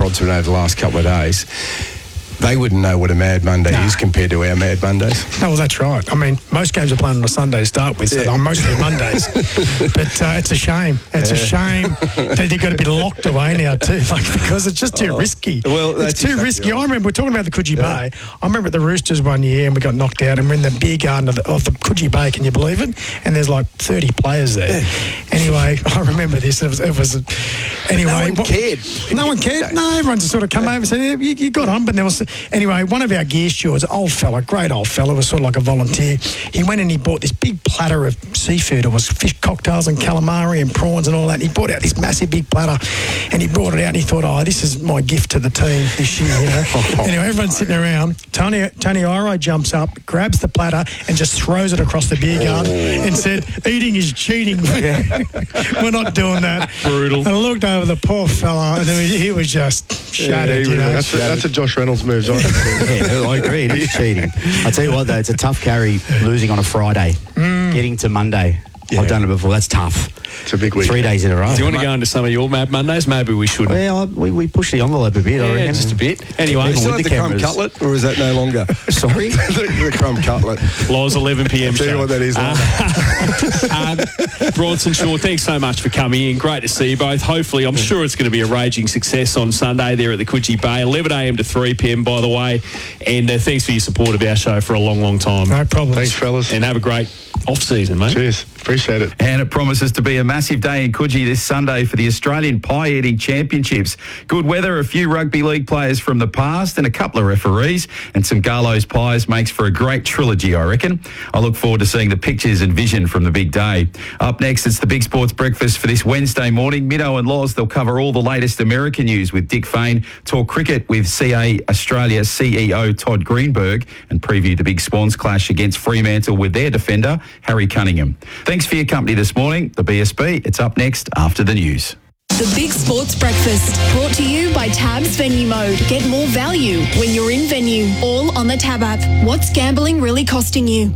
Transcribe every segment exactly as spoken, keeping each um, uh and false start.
prods over the last couple of days, they wouldn't know what a Mad Monday nah. is compared to our Mad Mondays. No, well, that's right. I mean, most games are playing on a Sunday to start with, so yeah. I'm mostly Mondays. But uh, it's a shame. It's yeah. a shame that you've got to be locked away now too, like, because it's just too oh, risky. Well, it's too exactly risky. Right. I remember, we're talking about the Coogee yeah. Bay. I remember at the Roosters one year and we got knocked out and we're in the beer garden of the, of the Coogee Bay, can you believe it? And there's like thirty players there. Yeah. Anyway, I remember this. It was, it was anyway. No one what, cared. No one cared. No, everyone just sort of come over and said, yeah, you, you got on, but there was... Anyway, one of our gear stewards, old fella, great old fella, was sort of like a volunteer. He went and he bought this big platter of seafood. It was fish cocktails and calamari and prawns and all that. And he brought out this massive big platter and he brought it out and he thought, oh, this is my gift to the team this year, you know. Anyway, everyone's sitting around. Tony Tony Iro jumps up, grabs the platter and just throws it across the beer garden oh. and said, eating is cheating. We're not doing that. Brutal. And I looked over the poor fella and he was just shattered, yeah, you know. That's a, that's a Josh Reynolds move, sorry. Yeah, I agree. It is cheating. I tell you what, though, it's a tough carry losing on a Friday, mm. getting to Monday. Yeah. I've done it before. That's tough. It's a big week. Three days in a row. Do you want to go into some of your Mad Mondays? Maybe we shouldn't. Well, we, we push the envelope a bit, yeah, I reckon. just a bit. Anyway, you still have the, the crumb cutlet, or is that no longer? Sorry? the, the crumb cutlet. Loz, eleven p.m. I'll tell you what that is. Uh, uh, Bronson Shaw, thanks so much for coming in. Great to see you both. Hopefully, I'm sure it's going to be a raging success on Sunday there at the Coogee Bay, eleven a.m. to three p.m, by the way. And uh, thanks for your support of our show for a long, long time. No problem. Thanks, fellas. And have a great off-season, mate. Cheers. Appreciate it. And it promises to be a massive day in Coogee this Sunday for the Australian Pie Eating Championships. Good weather, a few rugby league players from the past and a couple of referees and some Garlo's pies makes for a great trilogy, I reckon. I look forward to seeing the pictures and vision from the big day. Up next, it's the Big Sports Breakfast for this Wednesday morning. Middo and Loz, they'll cover all the latest American news with Dick Fain, talk cricket with C A Australia C E O Todd Greenberg and preview the big Swans clash against Fremantle with their defender, Harry Cunningham. Thanks for your company this morning. The B S B, it's up next after the news. The Big Sports Breakfast, brought to you by Tab's Venue Mode. Get more value when you're in venue. All on the Tab app. What's gambling really costing you?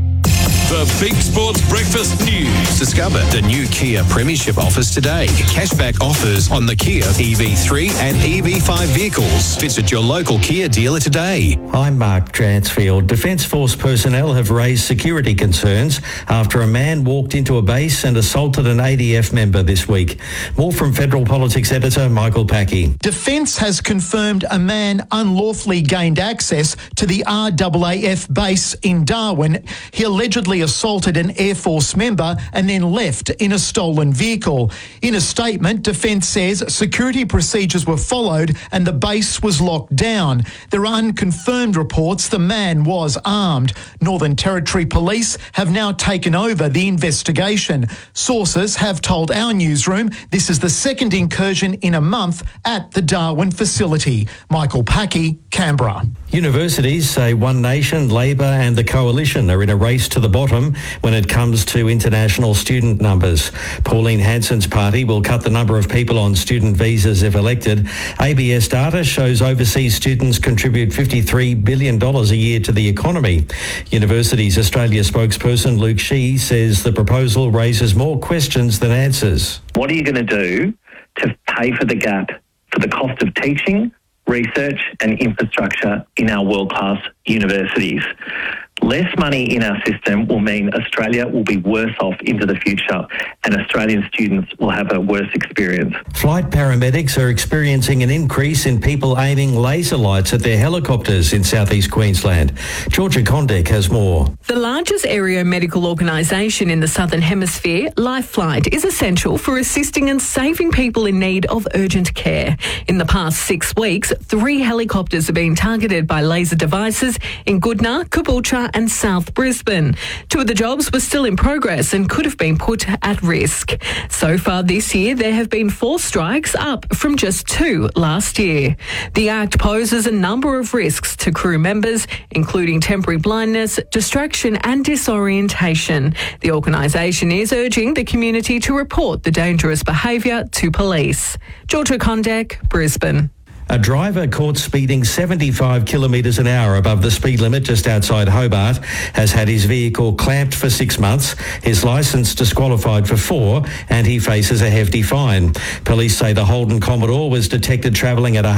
The Big Sports Breakfast News. Discover the new Kia Premiership offers today. Cashback offers on the Kia E V three and E V five vehicles. Visit your local Kia dealer today. I'm Mark Transfield. Defence Force personnel have raised security concerns after a man walked into a base and assaulted an A D F member this week. More from Federal Politics editor Michael Packey. Defence has confirmed a man unlawfully gained access to the R A A F base in Darwin. He allegedly assaulted an Air Force member and then left in a stolen vehicle. In a statement, Defence says security procedures were followed and the base was locked down. There are unconfirmed reports the man was armed. Northern Territory Police have now taken over the investigation. Sources have told our newsroom this is the second incursion in a month at the Darwin facility. Michael Packey, Canberra. Universities say One Nation, Labor and the Coalition are in a race to the bottom when it comes to international student numbers. Pauline Hanson's party will cut the number of people on student visas if elected. A B S data shows overseas students contribute fifty-three billion dollars a year to the economy. Universities Australia spokesperson Luke Shee says the proposal raises more questions than answers. What are you going to do to pay for the gap for the cost of teaching, research and infrastructure in our world-class universities? Less money in our system will mean Australia will be worse off into the future and Australian students will have a worse experience. Flight paramedics are experiencing an increase in people aiming laser lights at their helicopters in southeast Queensland. Georgia Condek has more. The largest area medical organisation in the Southern Hemisphere, LifeFlight, is essential for assisting and saving people in need of urgent care. In the past six weeks, three helicopters have been targeted by laser devices in Goodna, Caboolture and South Brisbane. Two of the jobs were still in progress and could have been put at risk. So far this year, there have been four strikes, up from just two last year. The Act poses a number of risks to crew members, including temporary blindness, distraction and disorientation. The organisation is urging the community to report the dangerous behaviour to police. Georgia Condek, Brisbane. A driver caught speeding seventy-five kilometres an hour above the speed limit just outside Hobart has had his vehicle clamped for six months, his licence disqualified for four, and he faces a hefty fine. Police say the Holden Commodore was detected travelling at a